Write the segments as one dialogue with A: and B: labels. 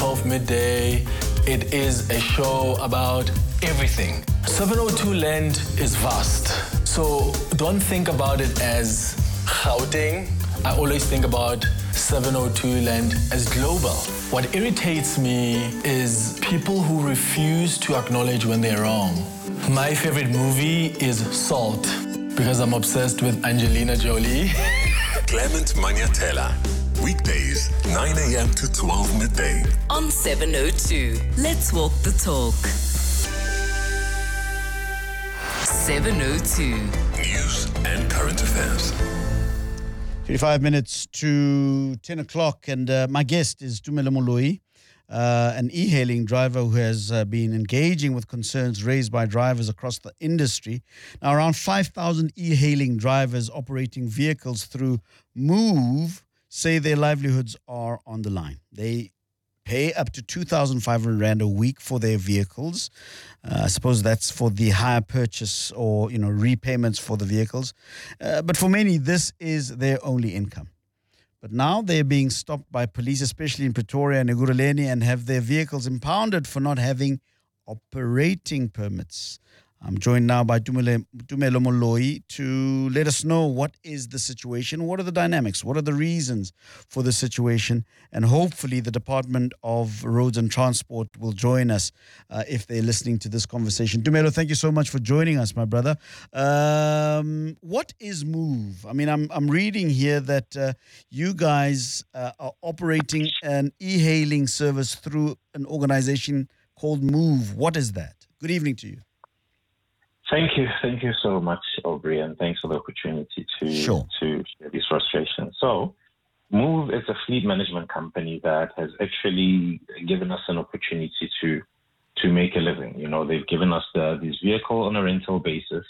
A: 12 midday. It is a show about everything. 702 Land is vast. So don't think about it as Gauteng. I always think about 702 Land as global. What irritates me is people who refuse to acknowledge when they're wrong. My favorite movie is Salt because I'm obsessed with Angelina Jolie.
B: Clement Maniatella. Weekdays, 9 a.m. to 12 midday.
C: On 702. Let's walk the talk. 702.
B: News and current affairs.
D: 25 minutes to 10 o'clock, and my guest is Tumelo Moloi, an e-hailing driver who has been engaging with concerns raised by drivers across the industry. Now, around 5,000 e-hailing drivers operating vehicles through Move say their livelihoods are on the line. They pay up to 2,500 Rand a week for their vehicles. I suppose that's for the hire purchase or, repayments for the vehicles. But for many, this is their only income. But now they're being stopped by police, especially in Pretoria and Ekurhuleni, and have their vehicles impounded for not having operating permits. I'm joined now by Tumelo Moloi to let us know what is the situation, what are the dynamics, what are the reasons for the situation, and hopefully the Department of Roads and Transport will join us if they're listening to this conversation. Tumelo, thank you so much for joining us, my brother. What is Move? I mean, I'm reading here that you guys are operating an e-hailing service through an organization called Move. What is that? Good evening to you.
E: Thank you so much, Aubrey, and thanks for the opportunity to share these frustrations. So, Move is a fleet management company that has actually given us an opportunity to make a living. They've given us this vehicle on a rent-owned basis,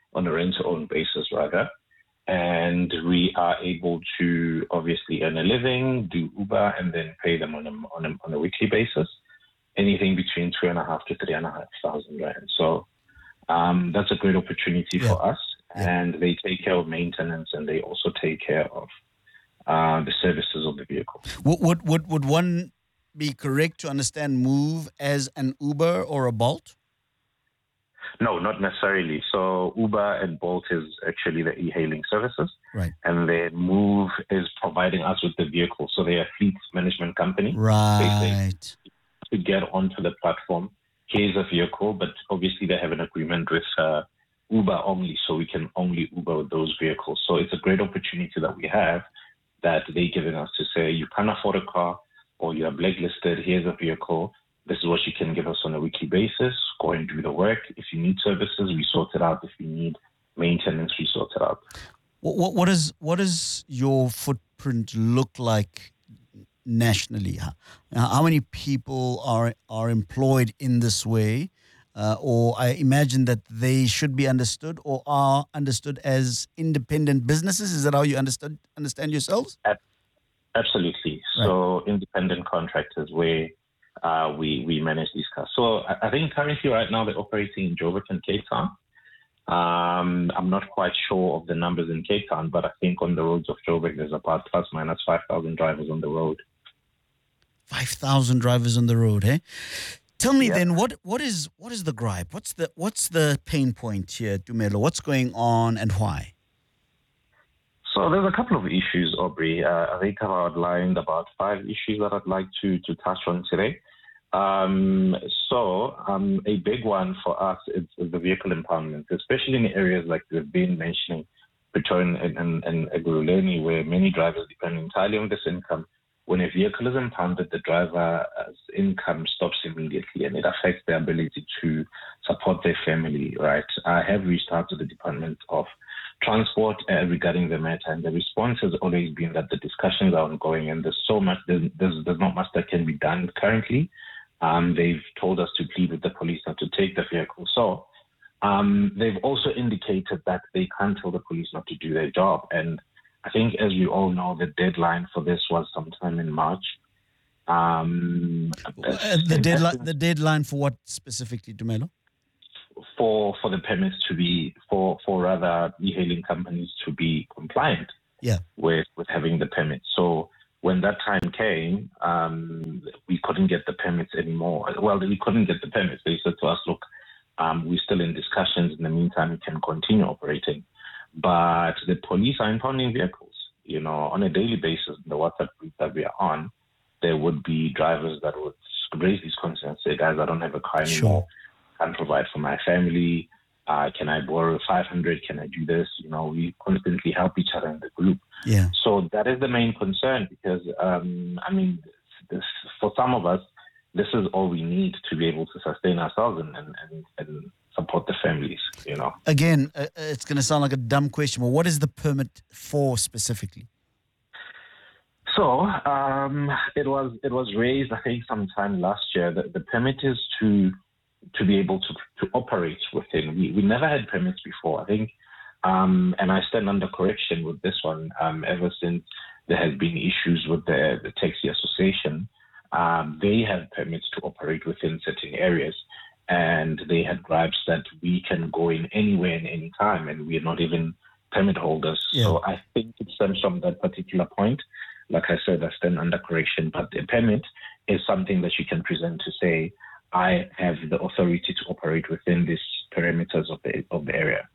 E: and we are able to obviously earn a living, do Uber, and then pay them on a weekly basis, anything between 2,500 to 3,500 Rand. So. That's a great opportunity for us, and they take care of maintenance, and they also take care of the services of the vehicle.
D: Would one be correct to understand Move as an Uber or a Bolt?
E: No, not necessarily. So Uber and Bolt is actually the e-hailing services,
D: right?
E: And then Move is providing us with the vehicle. So they are a fleet management company,
D: right?
E: To get onto the platform. Here's a vehicle, but obviously they have an agreement with Uber only, so we can only Uber with those vehicles. So it's a great opportunity that we have that they're giving us to say, you can't afford a car or you are blacklisted, here's a vehicle. This is what you can give us on a weekly basis. Go and do the work. If you need services, we sort it out. If you need maintenance, we sort it out.
D: What does your footprint look like nationally? How many people are employed in this way? Or I imagine that they should be understood or are understood as independent businesses. Is that how you understand yourselves?
E: Absolutely.
D: Right.
E: So independent contractors where we manage these cars. So I think currently right now they're operating in Joburg and Cape Town. I'm not quite sure of the numbers in Cape Town, but I think on the roads of Joburg there's about plus minus 5,000 drivers on the road.
D: 5,000 drivers on the road, eh? Tell me then, what is the gripe? What's the pain point here, Tumelo? What's going on and why?
E: So there's a couple of issues, Aubrey. I think I've outlined about 5 issues that I'd like to touch on today. A big one for us is the vehicle impoundment, especially in the areas like we've been mentioning, Pretoria and Ekurhuleni, where many drivers depend entirely on this income. When a vehicle is impounded, the driver's income stops immediately, and it affects their ability to support their family, right? I have reached out to the Department of Transport regarding the matter, and the response has always been that the discussions are ongoing, and there's not much that can be done currently. They've told us to plead with the police not to take the vehicle. So they've also indicated that they can't tell the police not to do their job, and I think, as we all know, the deadline for this was sometime in March.
D: The deadline for what specifically, Tumelo?
E: For the permits to be for rather e-hailing companies to be compliant with having the permit. So when that time came, we couldn't get the permits anymore. Well, we couldn't get the permits. They said to us, look, we're still in discussions. In the meantime, we can continue operating. But the police are impounding vehicles. You know, on a daily basis, the WhatsApp group that we are on, there would be drivers that would raise these concerns, say, guys, I don't have a car anymore. Can't provide for my family. Can I borrow 500? Can I do this? You know, we constantly help each other in the group.
D: Yeah.
E: So that is the main concern because, for some of us, this is all we need to be able to sustain ourselves and support the families, you know.
D: Again, it's going to sound like a dumb question, but what is the permit for specifically?
E: So it was raised, I think, sometime last year. The permit is to be able to operate within. We never had permits before, I think, and I stand under correction with this one. Ever since there has been issues with the taxi association, they have permits to operate within certain areas, and they had gripes that we can go in anywhere and any time, and we are not even permit holders. Yeah. So I think it stems from that particular point. Like I said, I stand under correction, but the permit is something that you can present to say, I have the authority to operate within these perimeters of the area.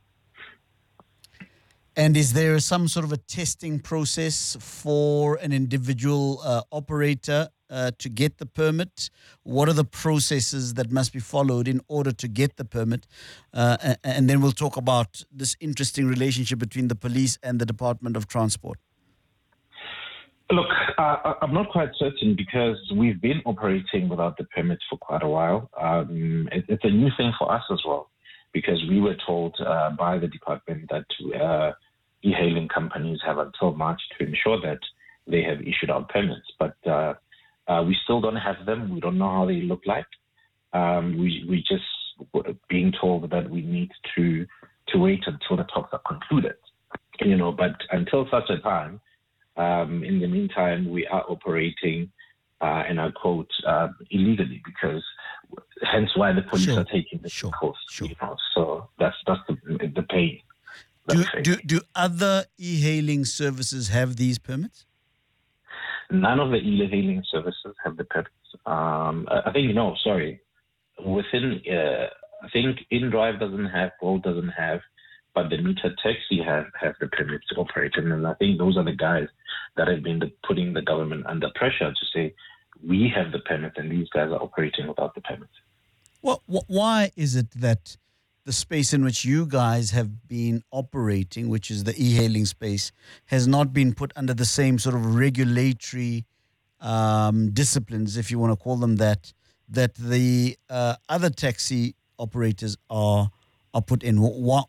D: And is there some sort of a testing process for an individual operator to get the permit? What are the processes that must be followed in order to get the permit? And then we'll talk about this interesting relationship between the police and the Department of Transport.
E: Look, I'm not quite certain because we've been operating without the permits for quite a while. It's a new thing for us as well because we were told by the department that e-hailing companies have until March to ensure that they have issued out permits. But we still don't have them. We don't know how they look like. We just being told that we need to wait until the talks are concluded. You know, but until such a time, in the meantime, we are operating, and I quote, illegally, because hence why the police are taking this course. You know? So that's the pain.
D: Do other e-hailing services have these permits?
E: None of the e-hailing services have the permits. I think within, I think InDrive doesn't have, Bolt doesn't have, but the meter taxi have the permits to operate. And I think those are the guys that have been putting the government under pressure to say, we have the permit and these guys are operating without the permit.
D: Well, why is it that the space in which you guys have been operating, which is the e-hailing space, has not been put under the same sort of regulatory disciplines, if you want to call them that the other taxi operators are put in?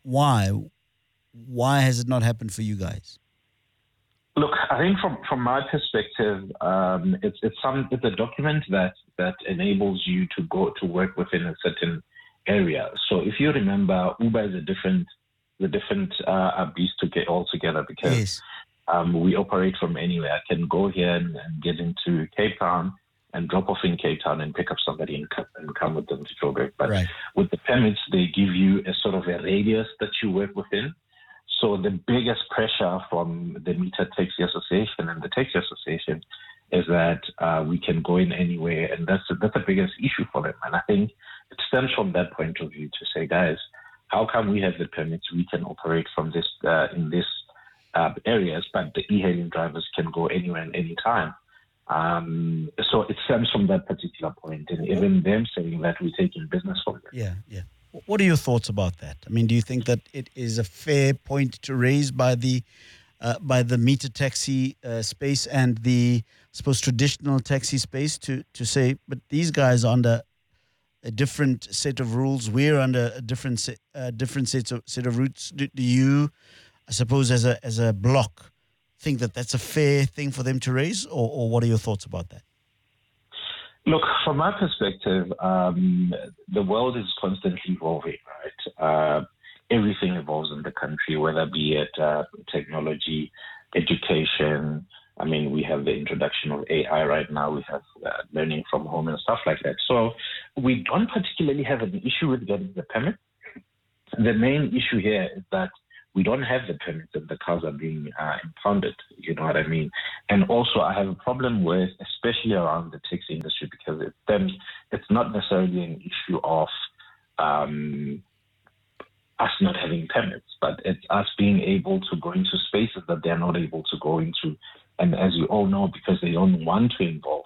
D: Why has it not happened for you guys?
E: Look, I think from my perspective, it's a document that enables you to go to work within a certain area. So if you remember, Uber is a different beast to get all together because we operate from anywhere. I can go here and get into Cape Town and drop off in Cape Town and pick up somebody and come with them to Joburg. But with the permits, they give you a sort of a radius that you work within. So the biggest pressure from the Meter Taxi Association and the Taxi Association is that we can go in anywhere, and that's the biggest issue for them. And I think it stems from that point of view to say, guys, how come we have the permits, we can operate from this in this areas, but the e-hailing drivers can go anywhere and any time. So it stems from that particular point, and even them saying that we're taking business from them.
D: Yeah. What are your thoughts about that? I mean, do you think that it is a fair point to raise by the meter taxi space and the, I suppose, traditional taxi space to say, but these guys are under a different set of rules, we're under a different set of routes? Do you, I suppose, as a block, think that that's a fair thing for them to raise, or what are your thoughts about that?
E: Look, from my perspective, the world is constantly evolving, right? Everything evolves in the country, whether be it technology, education. I mean, we have the introduction of AI right now. We have learning from home and stuff like that. So we don't particularly have an issue with getting the permit. The main issue here is that we don't have the permits and the cars are being impounded. You know what I mean? And also, I have a problem with, especially around the taxi industry, because it's not necessarily an issue of us not having permits, but it's us being able to go into spaces that they're not able to go into. And as you all know, because they don't want to involve,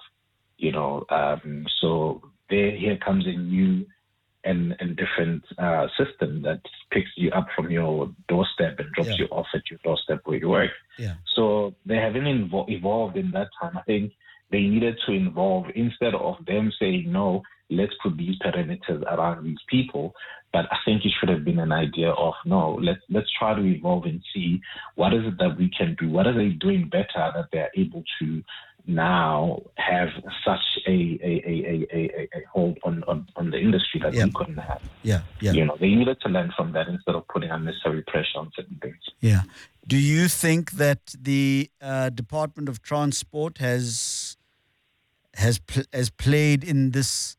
E: so here comes a new and different system that picks you up from your doorstep and drops you off at your doorstep where you work.
D: Yeah.
E: So they haven't evolved in that time. I think they needed to involve, instead of them saying, no, let's put these parameters around these people. But I think it should have been an idea of, no, let's try to evolve and see what is it that we can do. What are they doing better that they're able to now have such a hold on the industry that we couldn't have.
D: Yeah.
E: They needed to learn from that instead of putting unnecessary pressure on certain things.
D: Yeah. Do you think that the Department of Transport has played in this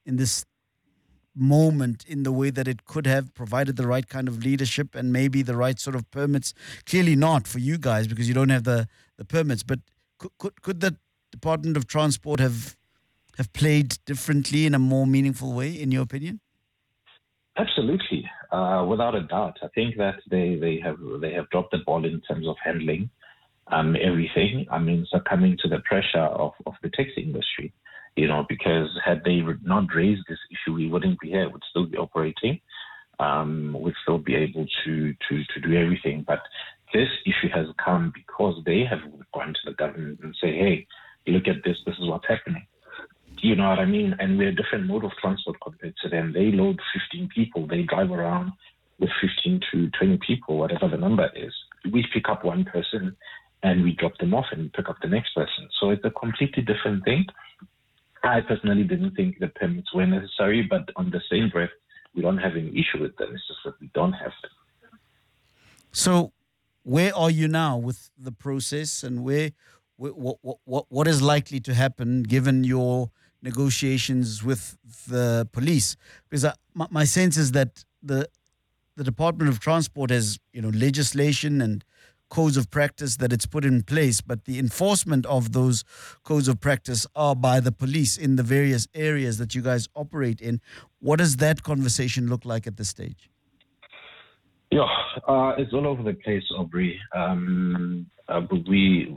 D: moment in the way that it could have provided the right kind of leadership and maybe the right sort of permits? Clearly not for you guys because you don't have the permits, but could the Department of Transport have played differently in a more meaningful way, in your opinion?
E: Absolutely, without a doubt. I think that they have dropped the ball in terms of handling everything. I mean, succumbing to the pressure of the taxi industry, because had they not raised this issue, we wouldn't be here. We'd still be operating. We'd still be able to do everything. But this issue has come because they have gone to the government and say, hey, look at this. This is what's happening. You know what I mean? And we're a different mode of transport compared to them. They load 15 people. They drive around with 15 to 20 people, whatever the number is. We pick up one person and we drop them off and pick up the next person. So it's a completely different thing. I personally didn't think the permits were necessary, but on the same breath, we don't have any issue with them. It's just that we don't have them.
D: So where are you now with the process, and what is likely to happen given your negotiations with the police? Because my sense is that the Department of Transport has legislation and codes of practice that it's put in place, but the enforcement of those codes of practice are by the police in the various areas that you guys operate in. What does that conversation look like at this stage?
E: Yeah, it's all over the place, Aubrey. But we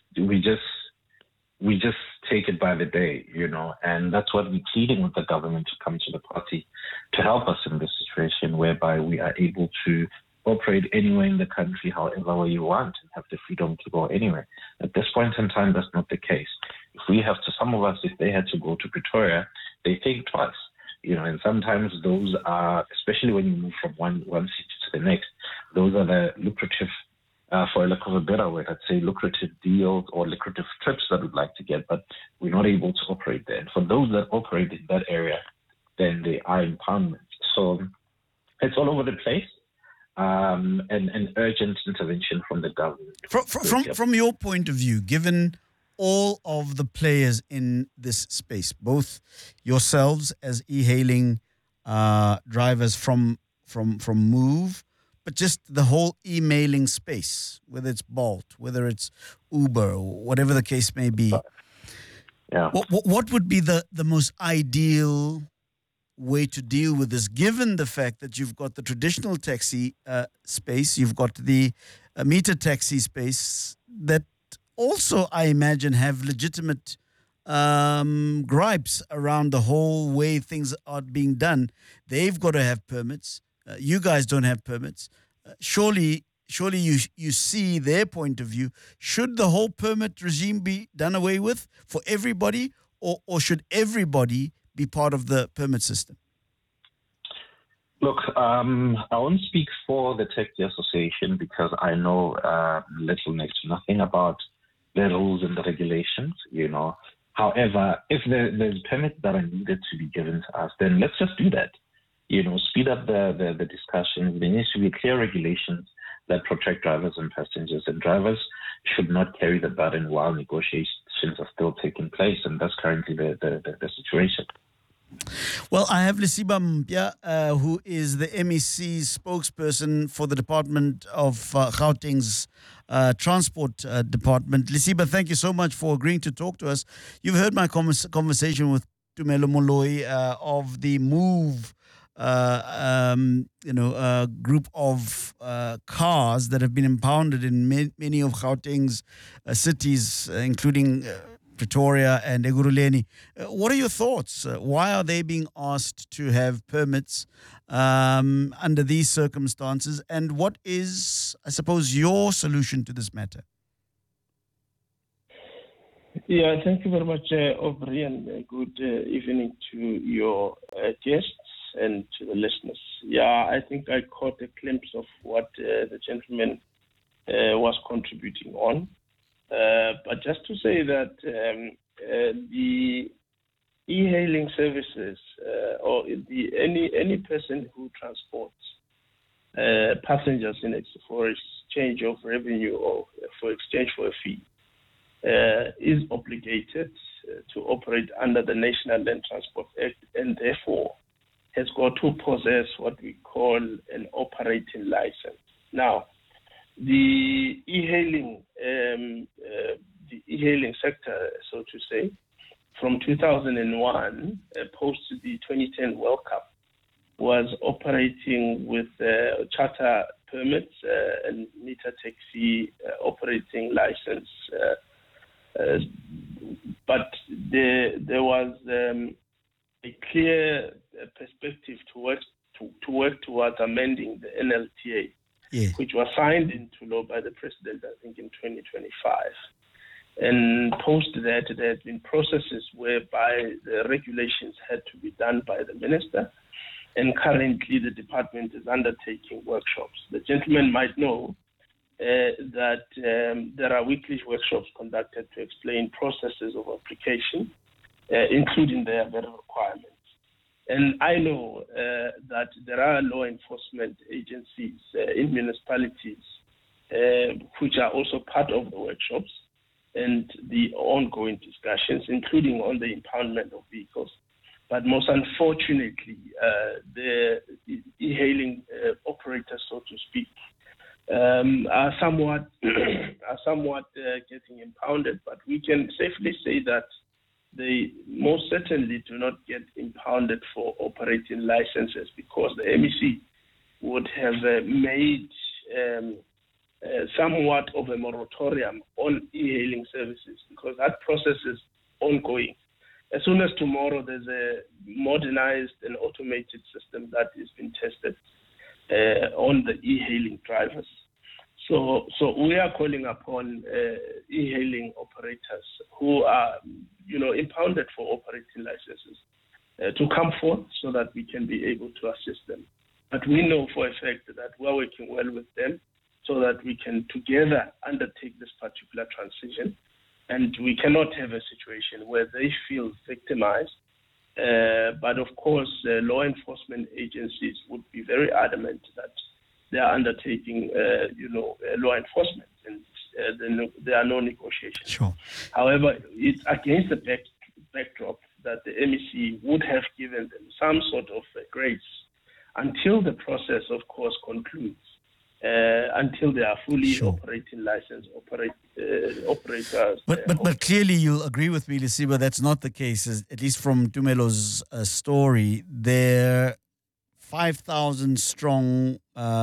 E: just take it by the day, and that's what we're pleading with the government to come to the party to help us in this situation, whereby we are able to operate anywhere in the country, however way you want, and have the freedom to go anywhere. At this point in time, that's not the case. Some of us, if they had to go to Pretoria, they think twice. And sometimes those are, especially when you move from one city to the next, those are the lucrative, for lack of a better word, I'd say lucrative deals or lucrative trips that we'd like to get, but we're not able to operate there. And for those that operate in that area, then they are impoundments. So it's all over the place, and urgent intervention from the government.
D: From your point of view, given all of the players in this space, both yourselves as e-hailing drivers from Move, but just the whole emailing space, whether it's Bolt, whether it's Uber, or whatever the case may be.
E: Yeah.
D: What would be the most ideal way to deal with this, given the fact that you've got the traditional taxi space, you've got the meter taxi space that also, I imagine, have legitimate gripes around the whole way things are being done. They've got to have permits. You guys don't have permits. Surely you see their point of view. Should the whole permit regime be done away with for everybody, or should everybody be part of the permit system?
E: Look, I won't speak for the Taxi Association because I know little next to nothing about the rules and the regulations, However, if there's permits that are needed to be given to us, then let's just do that. Speed up the discussions. There needs to be clear regulations that protect drivers and passengers, and drivers should not carry the burden while negotiations are still taking place, and that's currently the situation.
D: Well, I have Lisiba Mpya, who is the MEC's spokesperson for the Department of Gauteng's Transport Department. Lisiba, thank you so much for agreeing to talk to us. You've heard my conversation with Tumelo Moloi of the Move, group of cars that have been impounded in many of Gauteng's cities, including Pretoria and Ekurhuleni. What are your thoughts? Why are they being asked to have permits under these circumstances? And what is, I suppose, your solution to this matter?
F: Yeah, thank you very much, Aubrey, and good evening to your guests and to the listeners. Yeah, I think I caught a glimpse of what the gentleman was contributing on. But just to say that the e-hailing services or any person who transports passengers for exchange of revenue or for exchange for a fee is obligated to operate under the National Land Transport Act and therefore has got to possess what we call an operating license. Now, the e-hailing sector, so to say, from 2001, post the 2010 World Cup, was operating with charter permits and meter taxi operating license. But there was a clear perspective to work towards amending the NLTA. Yeah. Which was signed into law by the president, I think, in 2025. And post that, there had been processes whereby the regulations had to be done by the minister. And currently, the department is undertaking workshops. The gentleman might know that there are weekly workshops conducted to explain processes of application, including their very requirements. And I know that there are law enforcement agencies in municipalities which are also part of the workshops and the ongoing discussions, including on the impoundment of vehicles. But most unfortunately, the e-hailing operators, so to speak, are somewhat getting impounded. But we can safely say that they most certainly do not get impounded for operating licenses because the MEC would have made somewhat of a moratorium on e-hailing services because that process is ongoing. As soon as tomorrow there's a modernized and automated system that is being tested on the e-hailing drivers. So we are calling upon e-hailing operators who are, impounded for operating licenses to come forth so that we can be able to assist them. But we know for a fact that we're working well with them so that we can together undertake this particular transition. And we cannot have a situation where they feel victimized. But of course, law enforcement agencies would be very adamant that they are undertaking, law enforcement, and there are no negotiations.
D: Sure.
F: However, it's against the backdrop that the MEC would have given them some sort of grace until the process, of course, concludes, until they are fully operating licensed operators.
D: But clearly you'll agree with me, Lisiba, that's not the case, at least from Tumelo's story. They're 5,000 strong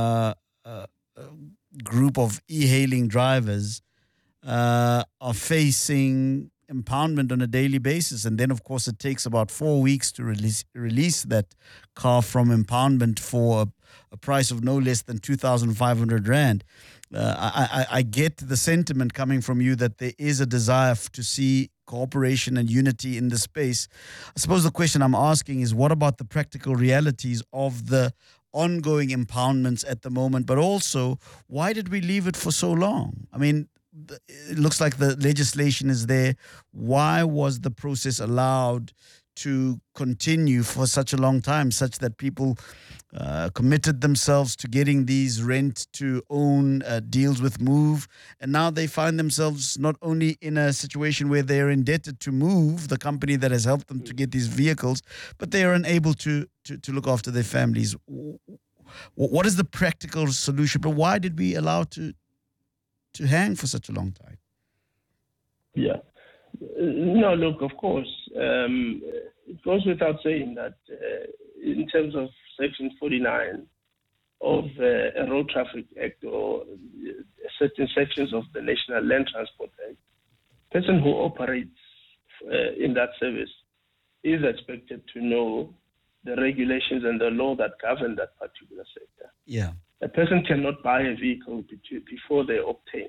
D: group of e-hailing drivers are facing impoundment on a daily basis. And then, of course, it takes about 4 weeks to release that car from impoundment for a price of no less than 2,500 Rand. I get the sentiment coming from you that there is a desire to see cooperation and unity in the space. I suppose the question I'm asking is, what about the practical realities of the ongoing impoundments at the moment, but also, why did we leave it for so long? I mean, it looks like the legislation is there. Why was the process allowed to continue for such a long time, such that people committed themselves to getting these rent-to-own deals with Move, and now they find themselves not only in a situation where they are indebted to Move, the company that has helped them to get these vehicles, but they are unable to look after their families. What is the practical solution? But why did we allow to hang for such a long time?
F: Yeah. No, look, of course, it goes without saying that in terms of Section 49 of the Road Traffic Act or certain sections of the National Land Transport Act, the person who operates in that service is expected to know the regulations and the law that govern that particular sector.
D: Yeah.
F: A person cannot buy a vehicle before they obtain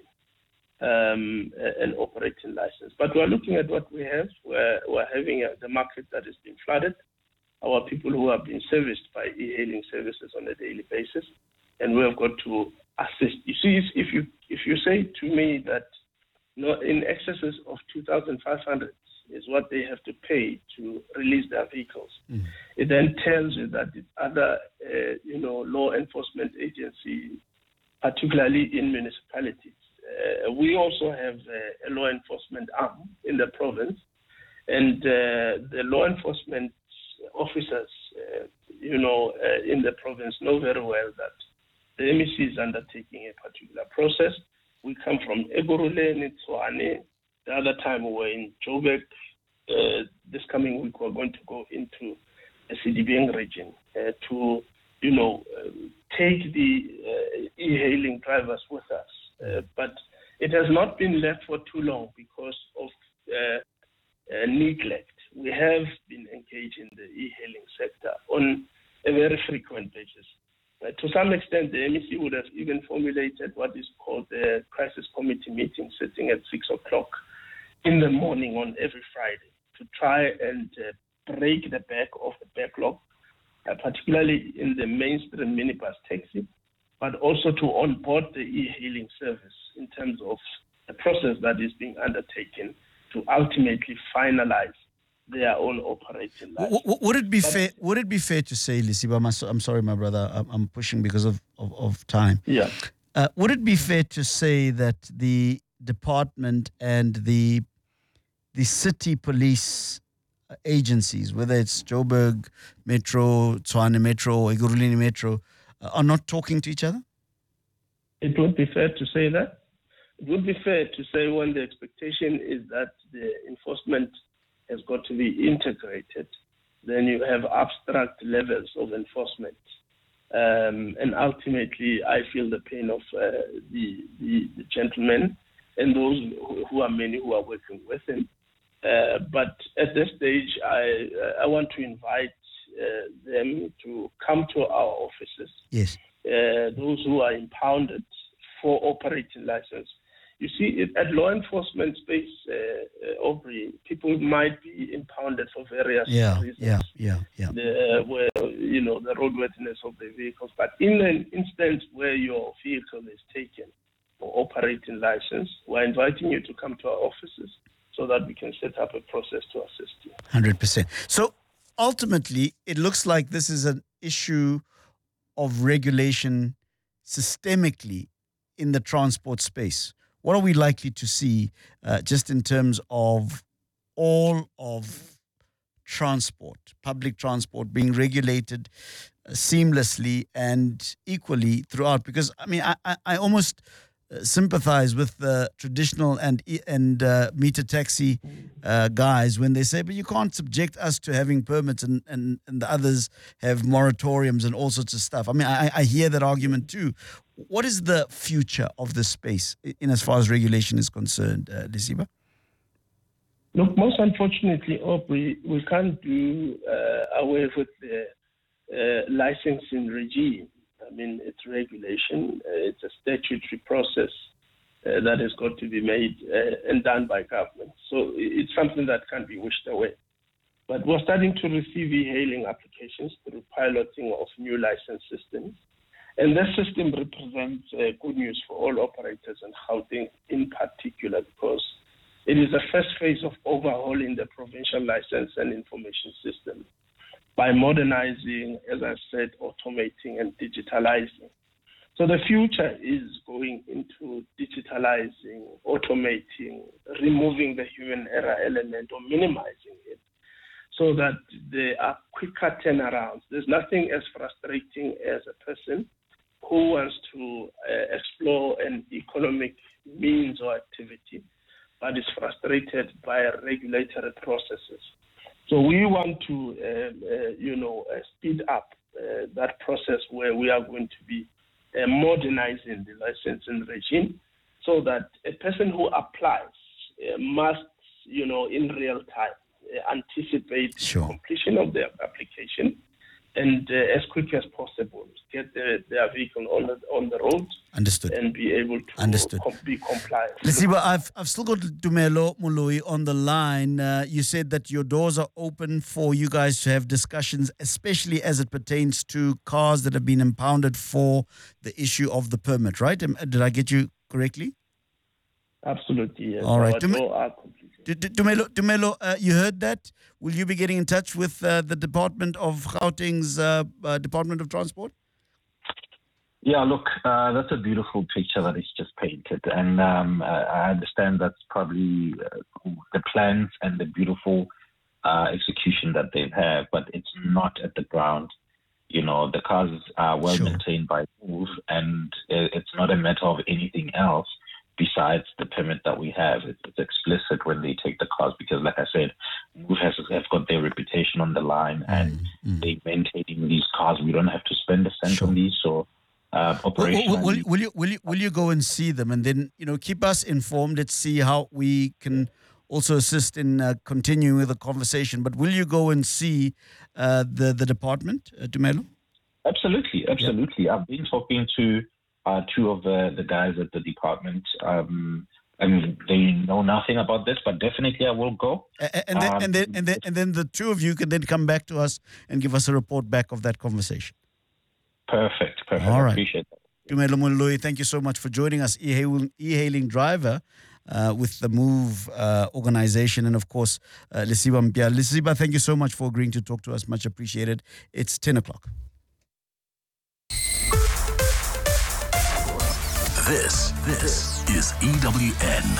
F: an operating license. But we're looking at what we have. We're having the market that is being flooded, our people who are being serviced by e-hailing services on a daily basis, and we have got to assist. You see, if you say to me that in excesses of 2,500 is what they have to pay to release their vehicles, it then tells you that it's other law enforcement agencies, particularly in municipalities. We also have a law enforcement arm in the province, and the law enforcement officers, in the province know very well that the MEC is undertaking a particular process. We come from Ekurhuleni, Tshwane. The other time we were in Joburg. This coming week we're going to go into the Sedibeng region to, take the e-hailing drivers with us. But it has not been left for too long because of neglect. We have been engaged in the e-hailing sector on a very frequent basis. To some extent, the MEC would have even formulated what is called the crisis committee meeting, sitting at 6 o'clock in the morning on every Friday to try and break the back of the backlog, particularly in the mainstream minibus taxi, but also to onboard the e-hailing service in terms of the process that is being undertaken to ultimately finalize their own operating license.
D: Would it be fair? Would it be fair to say, Lisiba? I'm sorry, my brother. I'm pushing because of time.
F: Yeah.
D: Would it be fair to say that the department and the city police agencies, whether it's Joburg Metro, Tshwane Metro, or Ekurhuleni Metro, are not talking to each other?
F: It would be fair to say that. It would be fair to say when the expectation is that the enforcement has got to be integrated, then you have abstract levels of enforcement. And ultimately, I feel the pain of the gentlemen and those who are many who are working with him. But at this stage, I want to invite them to come to our offices.
D: Yes.
F: Those who are impounded for operating license. You see, at law enforcement space, Aubrey, people might be impounded for various reasons. The roadworthiness of the vehicles. But in an instance where your vehicle is taken for operating license, we're inviting you to come to our offices so that we can set up a process to assist you.
D: 100%. So ultimately, it looks like this is an issue of regulation systemically in the transport space. What are we likely to see just in terms of all of transport, public transport being regulated seamlessly and equally throughout? Because, I mean, I almost sympathize with the traditional and meter taxi guys when they say, but you can't subject us to having permits and the others have moratoriums and all sorts of stuff. I mean, I hear that argument too. What is the future of this space in as far as regulation is concerned, Lisiba?
F: Look, most unfortunately, we can't do away with the licensing regime. I mean, it's regulation. It's a statutory process that has got to be made and done by government. So it's something that can't be wished away. But we're starting to receive e-hailing applications through piloting of new license systems. And this system represents good news for all operators and Gauteng in particular, because It is the first phase of overhauling the provincial license and information system by modernizing, as I said, automating and digitalizing. So the future is going into digitalizing, automating, removing the human error element or minimizing it so that there are quicker turnarounds. There's nothing as frustrating as a person who wants to explore an economic means or activity, but is frustrated by regulatory processes. So we want to, speed up that process where we are going to be modernizing the licensing regime so that a person who applies must, in real time, anticipate the completion of their application and as quick as possible get their vehicle on the road.
D: Understood.
F: And be able to be compliant.
D: Lesiba, I've still got Tumelo Moloi on the line. You said that your doors are open for you guys to have discussions, especially as it pertains to cars that have been impounded for the issue of the permit, right? Did I get you correctly?
F: Absolutely, yes.
D: All right. Tumelo, you heard that? Will you be getting in touch with the Department of Gauteng's Department of Transport?
E: Yeah, look, that's a beautiful picture that is just painted. And I understand that's probably the plans and the beautiful execution that they've had, but it's not at the ground. The cars are well maintained by MOVE, and it's not a matter of anything else besides the permit that we have. It's explicit when they take the cars because, like I said, MOVE have got their reputation on the line, and they're maintaining these cars. We don't have to spend a cent on these, so
D: Will you go and see them and then keep us informed? Let's see how we can also assist in continuing with the conversation. But will you go and see the department, Tumelo?
E: Absolutely. Yeah. I've been talking to two of the guys at the department. And they know nothing about this, but definitely I will go.
D: And then the two of you can then come back to us and give us a report back of that conversation.
E: Perfect.
D: All right.
E: I appreciate that.
D: Tumelo Moloi, thank you so much for joining us, e-hailing driver with the MOVE organization, and of course, Lesiba Mpia. Lesiba, thank you so much for agreeing to talk to us. Much appreciated. It's 10 o'clock.
B: This is EWN.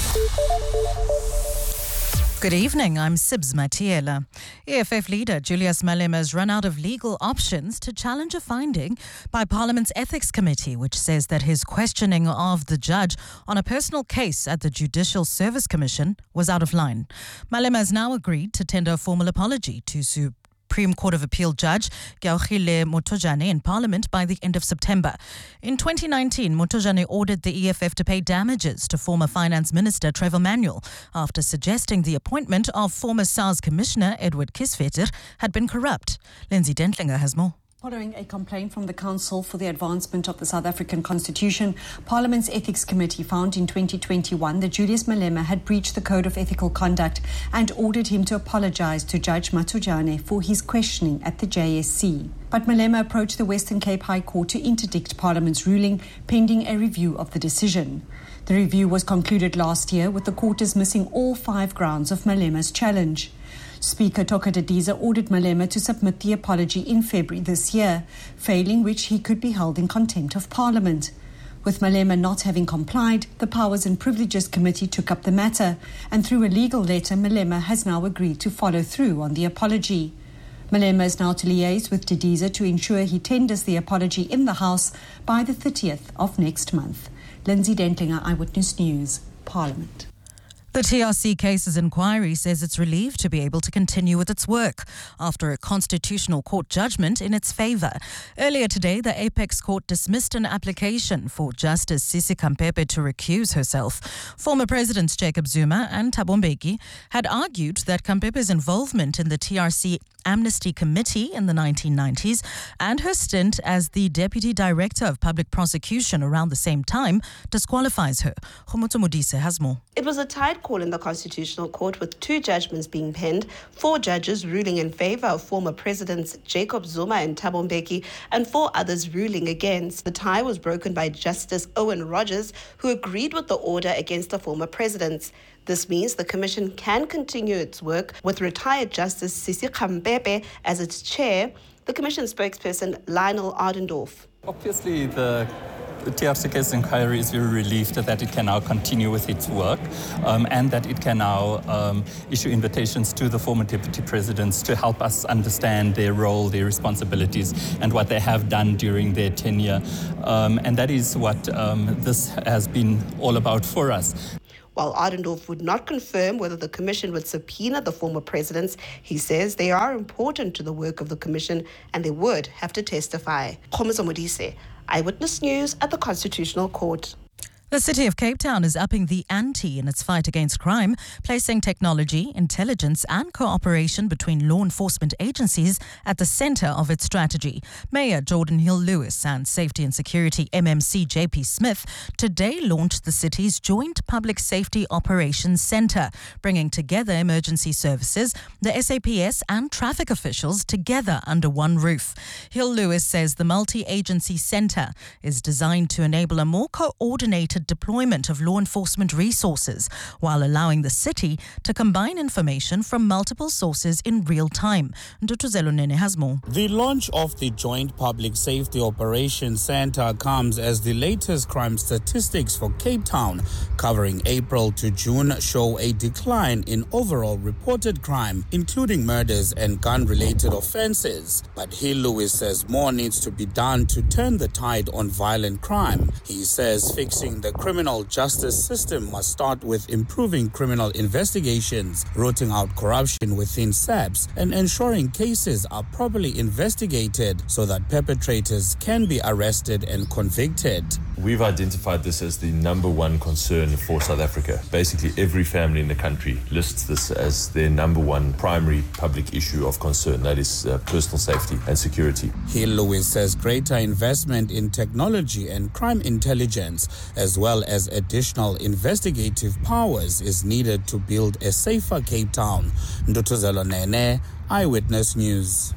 G: Good evening, I'm Sibs Matiela. EFF leader Julius Malema has run out of legal options to challenge a finding by Parliament's Ethics Committee, which says that his questioning of the judge on a personal case at the Judicial Service Commission was out of line. Malema has now agreed to tender a formal apology to Supreme Court of Appeal Judge Keaogile Motojane in Parliament by the end of September. In 2019, Motojane ordered the EFF to pay damages to former Finance Minister Trevor Manuel after suggesting the appointment of former SARS Commissioner Edward Kisvetter had been corrupt. Lindsay Dentlinger has more.
H: Following a complaint from the Council for the Advancement of the South African Constitution, Parliament's Ethics Committee found in 2021 that Julius Malema had breached the Code of Ethical Conduct and ordered him to apologise to Judge Motojane for his questioning at the JSC. But Malema approached the Western Cape High Court to interdict Parliament's ruling pending a review of the decision. The review was concluded last year with the court dismissing all 5 grounds of Malema's challenge. Speaker Toka Didiza ordered Malema to submit the apology in February this year, failing which he could be held in contempt of Parliament. With Malema not having complied, the Powers and Privileges Committee took up the matter, and through a legal letter, Malema has now agreed to follow through on the apology. Malema is now to liaise with Didiza to ensure he tenders the apology in the House by the 30th of next month. Lindsay Dentlinger, Eyewitness News, Parliament.
G: The TRC Cases Inquiry says it's relieved to be able to continue with its work after a Constitutional Court judgment in its favour. Earlier today, the Apex Court dismissed an application for Justice Sisi Khampepe to recuse herself. Former Presidents Jacob Zuma and Thabo Mbeki had argued that Khampepe's involvement in the TRC Amnesty Committee in the 1990s and her stint as the Deputy Director of Public Prosecution around the same time disqualifies her. Khomotso Modise has more.
I: It was a tight call in the Constitutional Court with 2 judgments being penned, 4 judges ruling in favour of former Presidents Jacob Zuma and Thabo Mbeki and 4 others ruling against. The tie was broken by Justice Owen Rogers, who agreed with the order against the former presidents. This means the Commission can continue its work with retired Justice Sisi Khampepe as its chair. The Commission spokesperson Lionel Ardendorf.
J: Obviously, the TRC case inquiry is very relieved that it can now continue with its work and that it can now issue invitations to the former deputy presidents to help us understand their role, their responsibilities, and what they have done during their tenure. And that is what this has been all about for us.
I: While Ardendorf would not confirm whether the Commission would subpoena the former presidents, he says they are important to the work of the Commission and they would have to testify. Khomiso Modise, Eyewitness News at the Constitutional Court.
G: The City of Cape Town is upping the ante in its fight against crime, placing technology, intelligence and cooperation between law enforcement agencies at the centre of its strategy. Mayor Jordan Hill-Lewis and Safety and Security MMC JP Smith today launched the city's Joint Public Safety Operations Centre, bringing together emergency services, the SAPS and traffic officials together under one roof. Hill-Lewis says the multi-agency centre is designed to enable a more coordinated deployment of law enforcement resources while allowing the city to combine information from multiple sources in real time. Ndutuzelo Nene has more.
K: The launch of the Joint Public Safety Operations Centre comes as the latest crime statistics for Cape Town, covering April to June, show a decline in overall reported crime, including murders and gun-related offences. But Hill-Lewis says more needs to be done to turn the tide on violent crime. He says fixing the criminal justice system must start with improving criminal investigations, rooting out corruption within SAPS, and ensuring cases are properly investigated so that perpetrators can be arrested and convicted.
L: We've identified this as the number one concern for South Africa. Basically, every family in the country lists this as their number one primary public issue of concern, that is personal safety and security.
K: Hill-Lewis says greater investment in technology and crime intelligence, as well as additional investigative powers, is needed to build a safer Cape Town. Ndutuzelo Nene, Eyewitness News.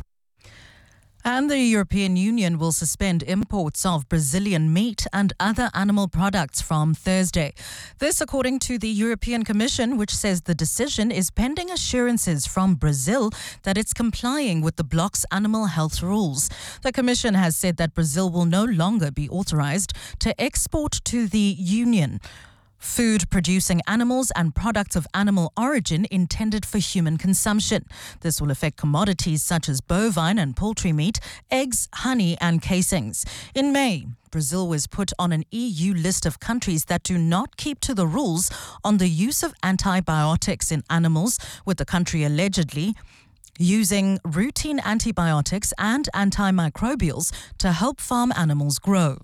G: And the European Union will suspend imports of Brazilian meat and other animal products from Thursday. This according to the European Commission, which says the decision is pending assurances from Brazil that it's complying with the bloc's animal health rules. The Commission has said that Brazil will no longer be authorized to export to the Union food producing animals and products of animal origin intended for human consumption. This will affect commodities such as bovine and poultry meat, eggs, honey and casings. In May, Brazil was put on an EU list of countries that do not keep to the rules on the use of antibiotics in animals, with the country allegedly using routine antibiotics and antimicrobials to help farm animals grow.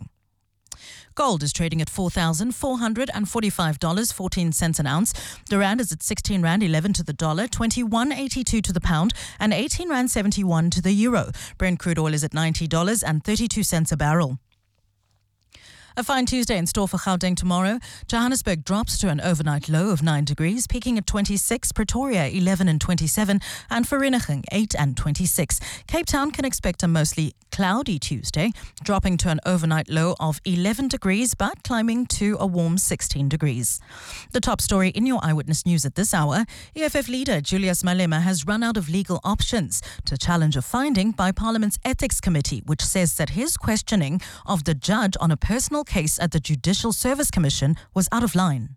G: Gold is trading at $4,445.14 an ounce. The rand is at 16 Rand 11 to the dollar, 21.82 to the pound, and 18 Rand 71 to the euro. Brent crude oil is at $90.32 a barrel. A fine Tuesday in store for Gauteng tomorrow. Johannesburg drops to an overnight low of 9 degrees, peaking at 26, Pretoria 11 and 27, and Vereeniging 8 and 26. Cape Town can expect a mostly cloudy Tuesday, dropping to an overnight low of 11 degrees, but climbing to a warm 16 degrees. The top story in your Eyewitness News at this hour: EFF leader Julius Malema has run out of legal options to challenge a finding by Parliament's Ethics Committee, which says that his questioning of the judge on a personal case at the Judicial Service Commission was out of line.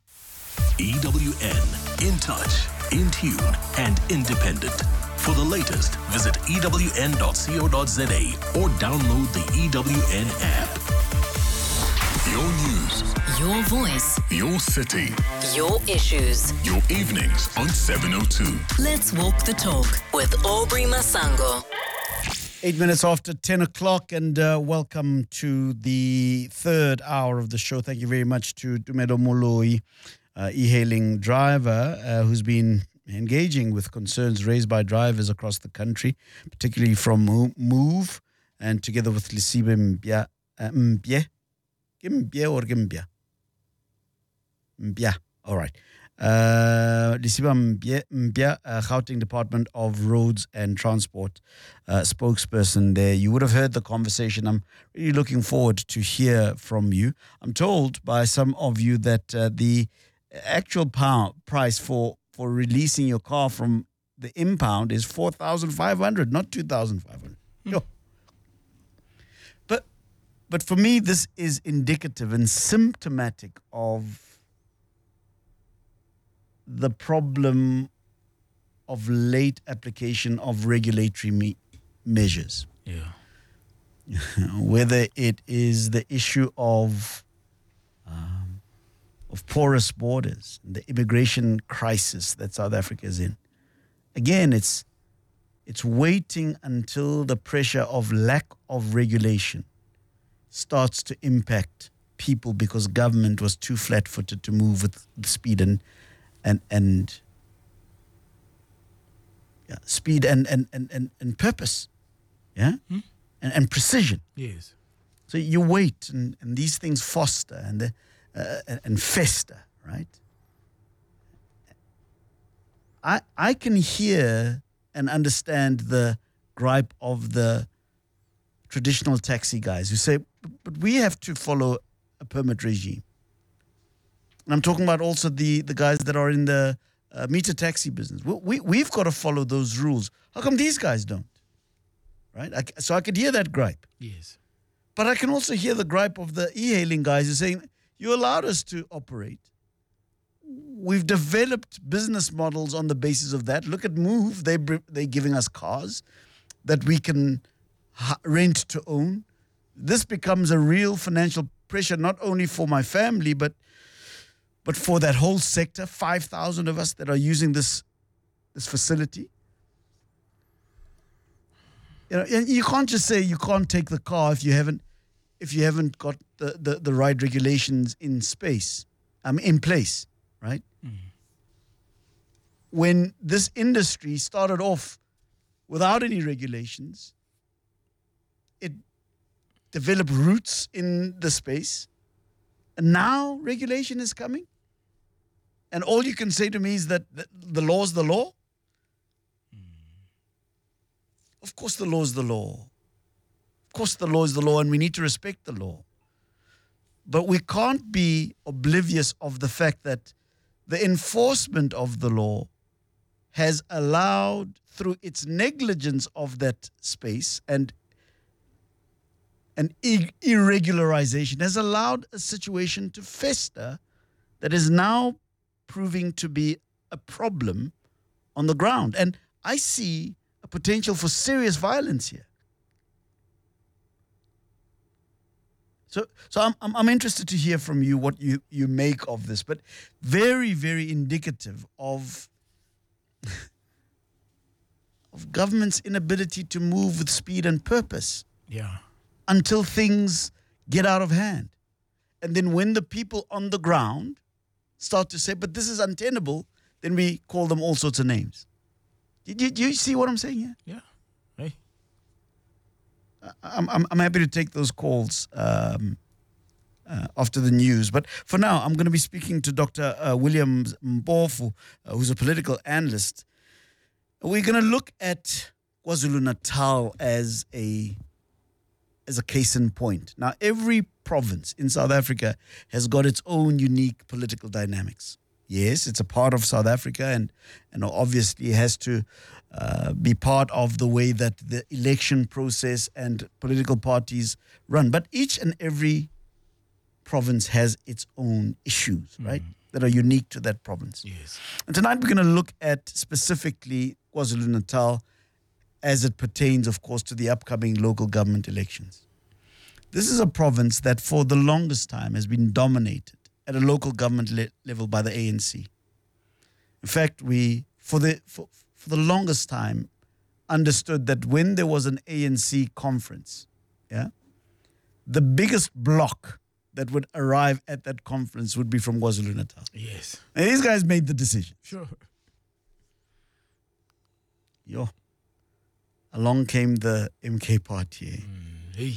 M: EWN, in touch, in tune and independent. For the latest, visit ewn.co.za or download the EWN app.
B: Your news,
C: your voice,
B: your city,
C: your issues,
B: your evenings on 702.
C: Let's walk the talk with Aubrey Masango.
D: 8 minutes after 10 o'clock, and welcome to the third hour of the show. Thank you very much to Tumelo Moloi, e-hailing driver, who's been engaging with concerns raised by drivers across the country, particularly from Move, and together with Lisibe Mbya. Mbya. All right. Lisiba Mbya, Gauteng Department of Roads and Transport spokesperson there. You would have heard the conversation. I'm really looking forward to hear from you. I'm told by some of you that the actual price for releasing your car from the impound is 4,500, not 2,500. But for me, this is indicative and symptomatic of the problem of late application of regulatory measures.
N: Yeah.
D: Whether it is the issue of porous borders, the immigration crisis that South Africa is in. Again, it's waiting until the pressure of lack of regulation starts to impact people because government was too flat-footed to move with speed and speed and purpose, and precision.
N: Yes.
D: So you wait, and these things foster and fester, right? I can hear and understand the gripe of the traditional taxi guys who say, but we have to follow a permit regime. And I'm talking about also the guys that are in the meter taxi business. We've got to follow those rules. How come these guys don't? Right? So I could hear that gripe.
N: Yes.
D: But I can also hear the gripe of the e-hailing guys who are saying, you allowed us to operate. We've developed business models on the basis of that. Look at Move. They're giving us cars that we can rent to own. This becomes a real financial pressure, not only for my family, but for that whole sector, 5,000 of us that are using this facility. And you can't just say you can't take the car if you haven't got the right regulations in place, right? Mm. When this industry started off without any regulations, it developed roots in the space, and now regulation is coming. And all you can say to me is that the law is the law. Of course the law is the law. Of course the law is the law, and we need to respect the law. But we can't be oblivious of the fact that the enforcement of the law has allowed, through its negligence of that space and irregularization, has allowed a situation to fester that is now proving to be a problem on the ground. And I see a potential for serious violence here. So I'm interested to hear from you what you make of this, but very, very indicative of government's inability to move with speed and purpose.
N: Yeah.
D: Until things get out of hand. And then when the people on the ground start to say, but this is untenable, then we call them all sorts of names. Do you see what I'm saying here?
N: Yeah. Hey.
D: I'm happy to take those calls after the news. But for now, I'm going to be speaking to Dr. William Mpofu, who's a political analyst. We're going to look at KwaZulu-Natal as a case in point. Now, every province in South Africa has got its own unique political dynamics. Yes, it's a part of South Africa and obviously has to be part of the way that the election process and political parties run. But each and every province has its own issues, right, that are unique to that province.
N: Yes.
D: And tonight we're going to look at specifically KwaZulu-Natal as it pertains, of course, to the upcoming local government elections. This is a province that for the longest time has been dominated at a local government level by the ANC. In fact, we, for the longest time, understood that when there was an ANC conference, the biggest block that would arrive at that conference would be from KwaZulu-Natal.
N: Yes.
D: And these guys made the decision.
N: Sure.
D: Along came the MK party.
N: Hey.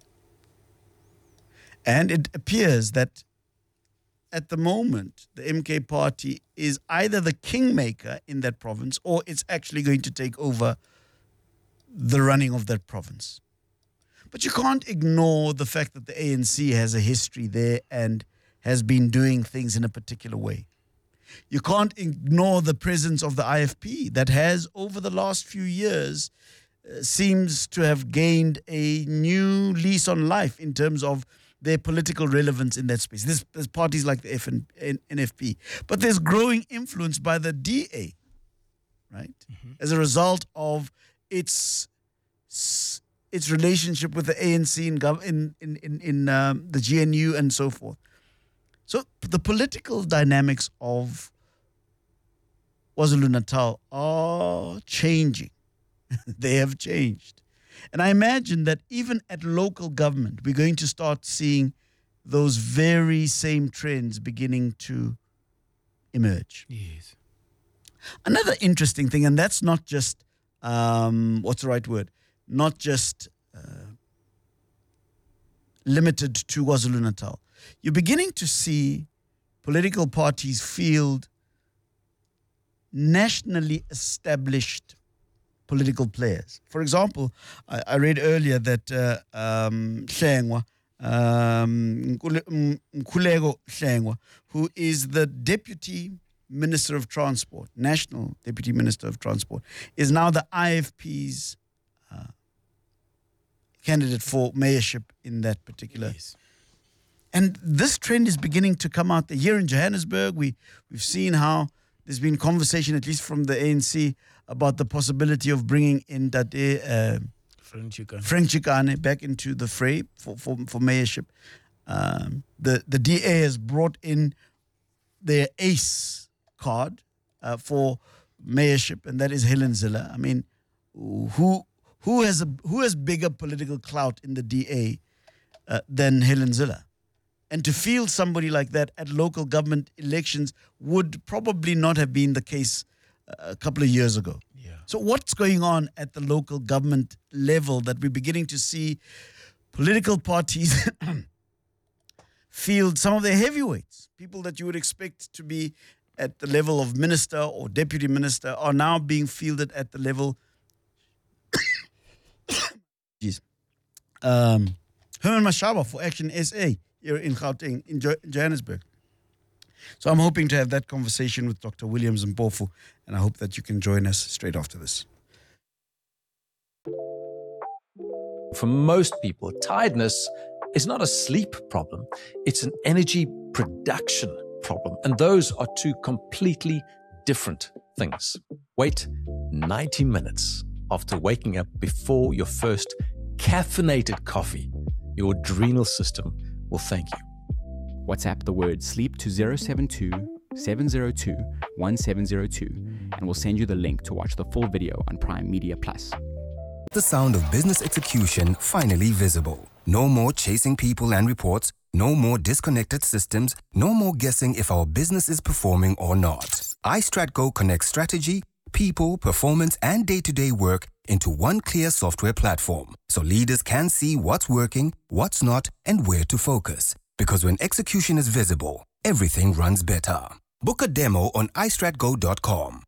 D: And it appears that at the moment, the MK party is either the kingmaker in that province or it's actually going to take over the running of that province. But you can't ignore the fact that the ANC has a history there and has been doing things in a particular way. You can't ignore the presence of the IFP that has, over the last few years, seems to have gained a new lease on life in terms of their political relevance in that space. There's parties like the NFP, but there's growing influence by the DA, right? As a result of its relationship with the ANC in the GNU and so forth. So the political dynamics of KwaZulu-Natal are changing. They have changed. And I imagine that even at local government, we're going to start seeing those very same trends beginning to emerge.
N: Yes.
D: Another interesting thing, and that's not just, what's the right word? Not just limited to KwaZulu-Natal. You're beginning to see political parties field nationally established political players. For example, I read earlier that Hlengwa, Nkululeko Hlengwa, who is the Deputy Minister of Transport, National Deputy Minister of Transport, is now the IFP's candidate for mayorship in that particular.
N: Yes.
D: And this trend is beginning to come out. Here in Johannesburg, we've seen how there's been conversation, at least from the ANC, about the possibility of bringing in
N: Frank
D: Chikane back into the fray for mayorship. The DA has brought in their ace card for mayorship, and that is Helen Zille. I mean, who has bigger political clout in the DA than Helen Zille? And to field somebody like that at local government elections would probably not have been the case a couple of years ago.
N: Yeah.
D: So what's going on at the local government level that we're beginning to see political parties field some of their heavyweights, people that you would expect to be at the level of minister or deputy minister are now being fielded at the level Herman Mashaba for Action SA here in Gauteng, in Johannesburg. So I'm hoping to have that conversation with Dr. Williams Mpofu, and I hope that you can join us straight after this.
O: For most people, tiredness is not a sleep problem. It's an energy production problem. And those are two completely different things. Wait 90 minutes after waking up before your first caffeinated coffee. Your adrenal system will thank you.
N: WhatsApp the word sleep to 072 702 1702 and we'll send you the link to watch the full video on Prime Media Plus.
P: The sound of business execution finally visible. No more chasing people and reports. No more disconnected systems. No more guessing if our business is performing or not. iStratGo connects strategy, people, performance, and day-to-day work into one clear software platform, so leaders can see what's working, what's not, and where to focus. Because when execution is visible, everything runs better. Book a demo on istratgo.com.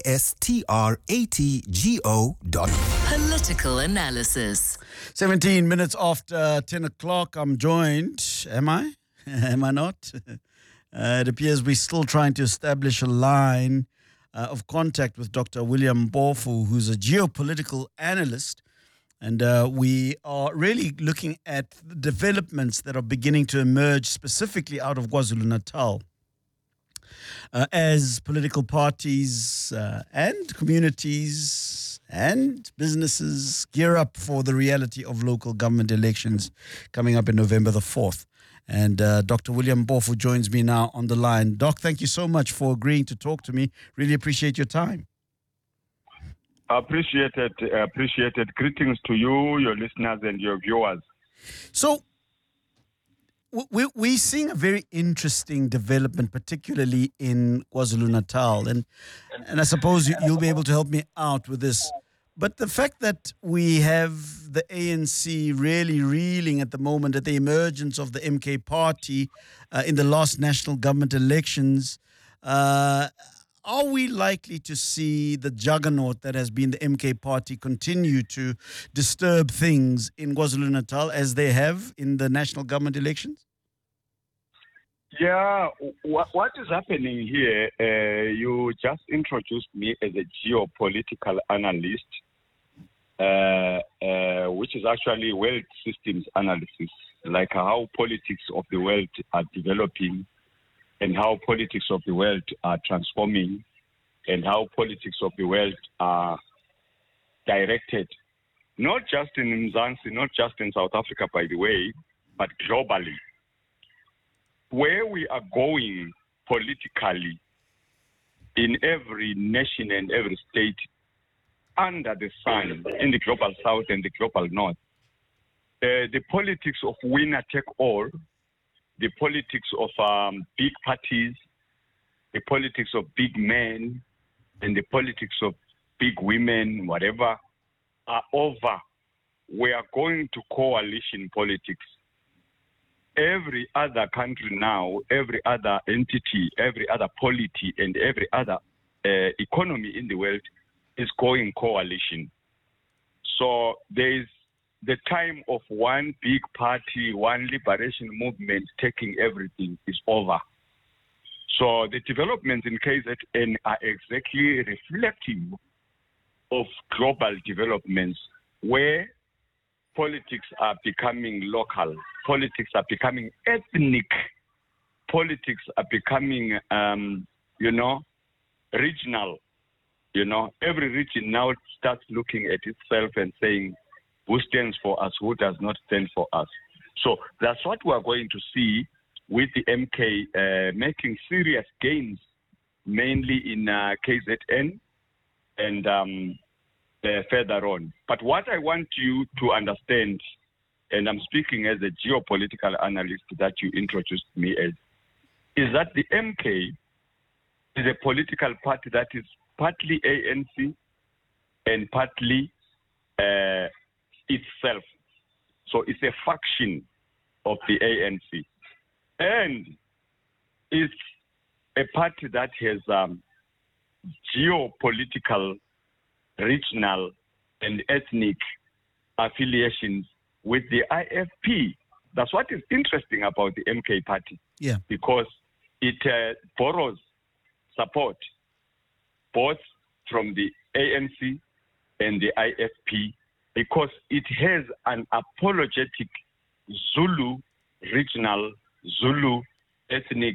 P: istratgo.com.
C: Political analysis.
D: 17 minutes after 10 o'clock, I'm joined. Am I? Am I not? It appears we're still trying to establish a line of contact with Dr. William Mpofu, who's a geopolitical analyst. And we are really looking at the developments that are beginning to emerge specifically out of KwaZulu-Natal as political parties and communities and businesses gear up for the reality of local government elections coming up in November the 4th. And Dr. William Mpofu joins me now on the line. Doc, thank you so much for agreeing to talk to me. Really appreciate your time.
Q: Appreciated. Greetings to you, your listeners, and your viewers.
D: So, we're seeing a very interesting development, particularly in KwaZulu-Natal. And I suppose you'll be able to help me out with this. But the fact that we have the ANC really reeling at the moment at the emergence of the MK party in the last national government elections, are we likely to see the juggernaut that has been the MK party continue to disturb things in KwaZulu-Natal as they have in the national government elections?
Q: Yeah, what is happening here, you just introduced me as a geopolitical analyst, which is actually world systems analysis, like how politics of the world are developing and how politics of the world are transforming and how politics of the world are directed, not just in Mzansi, not just in South Africa, by the way, but globally. Where we are going politically in every nation and every state under the sun, in the global south and the global north, the politics of winner take all, the politics of big parties, the politics of big men, and the politics of big women, whatever, are over. We are going to coalition politics. Every other country now, every other entity, every other polity, and every other economy in the world is going coalition. So there is the time of one big party, one liberation movement taking everything is over. So the developments in KZN are exactly reflective of global developments where politics are becoming local, politics are becoming ethnic, politics are becoming, regional. Every region now starts looking at itself and saying, who stands for us, who does not stand for us. So that's what we are going to see with the MK making serious gains, mainly in KZN and further on. But what I want you to understand, and I'm speaking as a geopolitical analyst that you introduced me as, is that the MK is a political party that is partly ANC and partly itself. So it's a faction of the ANC. And it's a party that has geopolitical, regional, and ethnic affiliations with the IFP. That's what is interesting about the MK party.
D: Yeah.
Q: Because it borrows support both from the ANC and the IFP because it has an apologetic Zulu regional, Zulu ethnic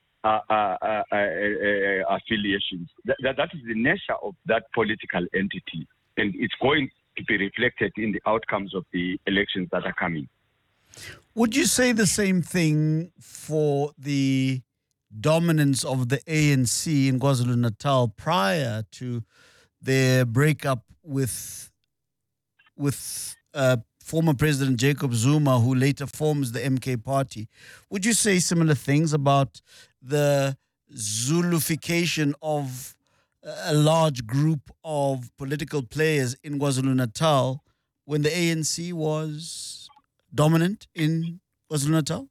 Q: affiliations. That is the nature of that political entity, and it's going to be reflected in the outcomes of the elections that are coming.
D: Would you say the same thing for the dominance of the ANC in KwaZulu-Natal prior to their breakup with former President Jacob Zuma, who later forms the MK party? Would you say similar things about the Zulufication of a large group of political players in KwaZulu-Natal when the ANC was dominant in KwaZulu-Natal?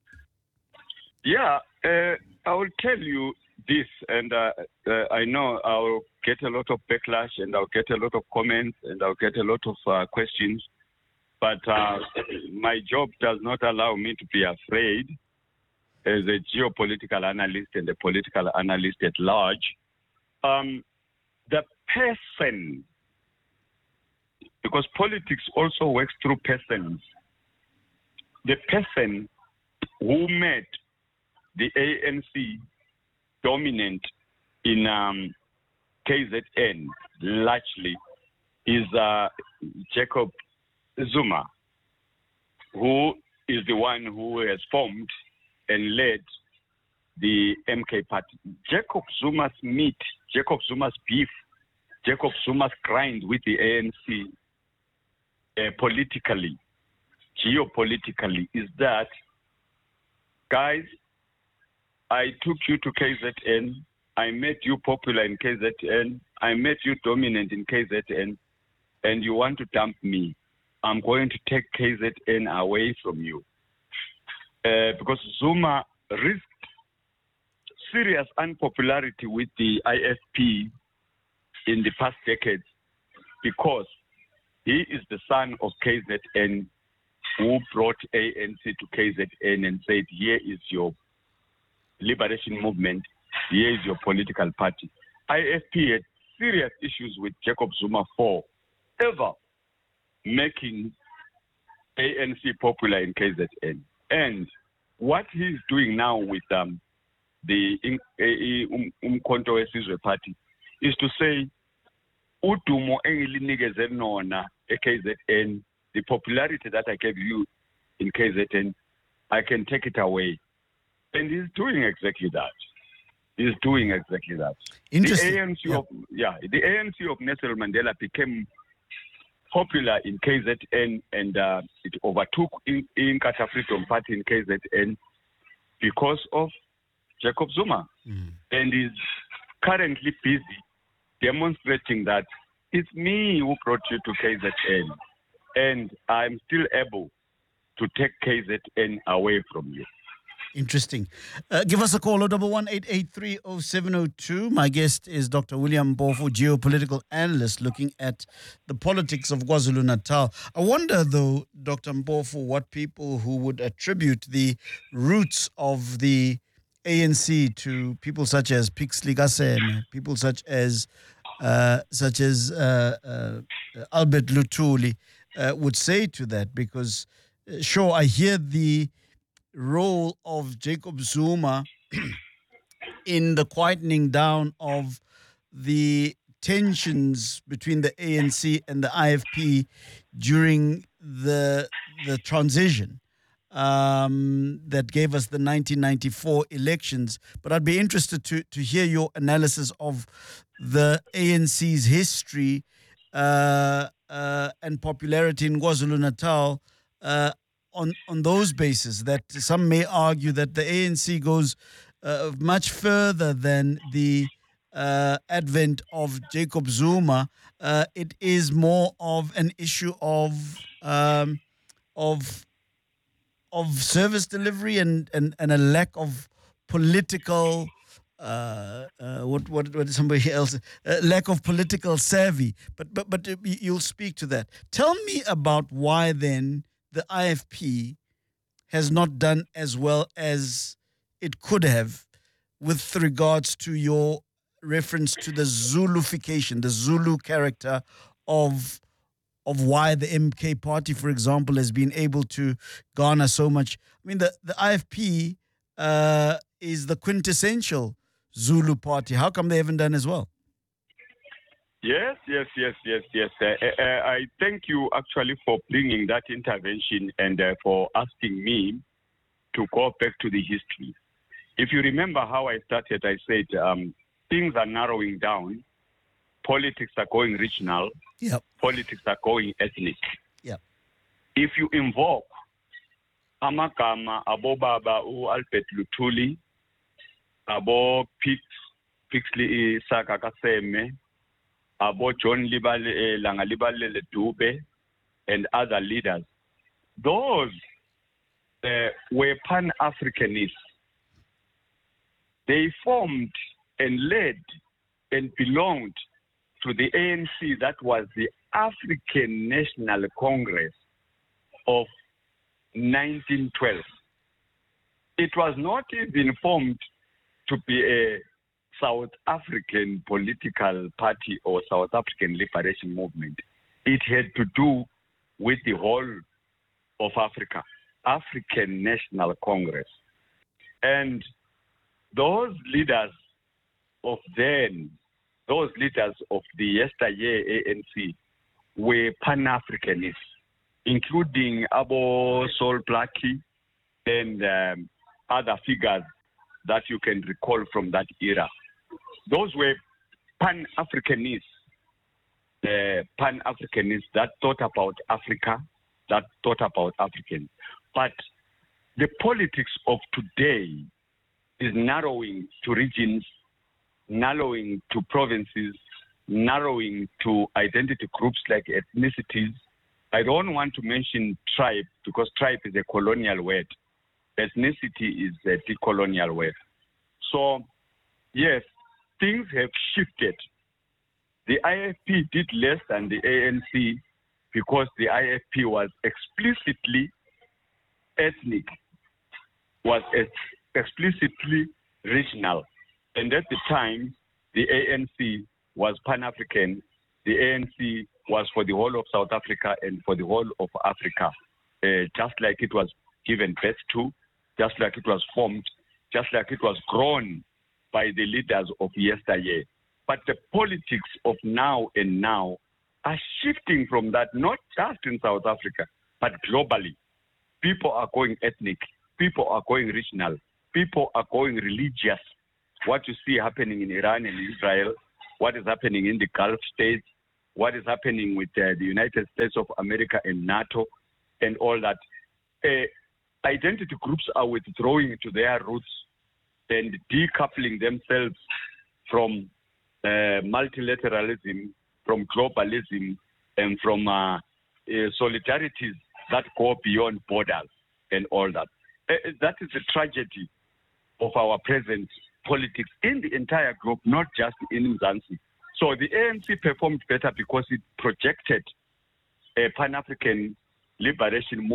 Q: Yeah, I will tell you this, and I know I'll get a lot of backlash, and I'll get a lot of comments, and I'll get a lot of questions, but my job does not allow me to be afraid as a geopolitical analyst and a political analyst at large. The person, because politics also works through persons, the person who made the ANC dominant in KZN largely is Jacob Zuma, who is the one who has formed and led the MK party. Jacob Zuma's meat, Jacob Zuma's beef, Jacob Zuma's grind with the ANC politically, geopolitically, is that, guys, I took you to KZN, I made you popular in KZN, I made you dominant in KZN, and you want to dump me. I'm going to take KZN away from you. Because Zuma risked serious unpopularity with the IFP in the past decades because he is the son of KZN who brought ANC to KZN and said, here is your liberation movement, here is your political party. IFP had serious issues with Jacob Zuma for ever making ANC popular in KZN. And what he's doing now with the Umkhonto weSizwe Party is to say, udumo engilinikeze nona eKZN, the popularity that I gave you in KZN, I can take it away. And he's doing exactly that. He's doing exactly that.
D: Interesting.
Q: The ANC of Nelson Mandela became popular in KZN, and it overtook in Inkatha Freedom Party in KZN because of Jacob Zuma. And is currently busy demonstrating that it's me who brought you to KZN, and I'm still able to take KZN away from you.
D: Interesting. Give us a call, 011-883-0702. My guest is Dr. William Mpofu, geopolitical analyst, looking at the politics of KwaZulu-Natal. I wonder, though, Dr. Mpofu, what people who would attribute the roots of the ANC to people such as Pixley Gaseme, people such as Albert Luthuli would say to that, because sure, I hear the role of Jacob Zuma in the quietening down of the tensions between the ANC and the IFP during the transition that gave us the 1994 elections. But I'd be interested to hear your analysis of the ANC's history and popularity in KwaZulu-Natal on those bases, that some may argue that the ANC goes much further than the advent of Jacob Zuma. It is more of an issue of service delivery and a lack of political what is somebody else lack of political savvy. But you'll speak to that. Tell me about why then the IFP has not done as well as it could have with regards to your reference to the Zulufication, the Zulu character of why the MK party, for example, has been able to garner so much. I mean, the IFP is the quintessential Zulu party. How come they haven't done as well?
Q: Yes. I thank you actually for bringing that intervention and for asking me to go back to the history. If you remember how I started, I said things are narrowing down. Politics are going regional.
D: Yep.
Q: Politics are going ethnic.
D: Yep.
Q: If you invoke amagama abobaba Albert Luthuli, abo Pixley Gaseme, abo John Langalibalele Dube, and other leaders, those were Pan-Africanists. They formed and led and belonged to the ANC, that was the African National Congress of 1912. It was not even formed to be a South African political party or South African liberation movement. It had to do with the whole of Africa, African National Congress. And those leaders of then, those leaders of the yesteryear ANC were Pan-Africanists, including Abo Sol Blackie and other figures that you can recall from that era. Those were Pan-Africanists that thought about Africa, that thought about Africans. But the politics of today is narrowing to regions, narrowing to provinces, narrowing to identity groups like ethnicities. I don't want to mention tribe because tribe is a colonial word. Ethnicity is a decolonial word. So, yes, things have shifted. The IFP did less than the ANC because the IFP was explicitly ethnic, was explicitly regional. And at the time, the ANC was Pan-African. The ANC was for the whole of South Africa and for the whole of Africa, just like it was given birth to, just like it was formed, just like it was grown by the leaders of yesteryear. But the politics of now and now are shifting from that, not just in South Africa, but globally. People are going ethnic. People are going regional. People are going religious. What you see happening in Iran and Israel, what is happening in the Gulf states, what is happening with the United States of America and NATO and all that. Identity groups are withdrawing to their roots and decoupling themselves from multilateralism, from globalism, and from solidarities that go beyond borders and all that. That is the tragedy of our present politics in the entire globe, not just in Mzansi. So the ANC performed better because it projected a Pan-African liberation movement.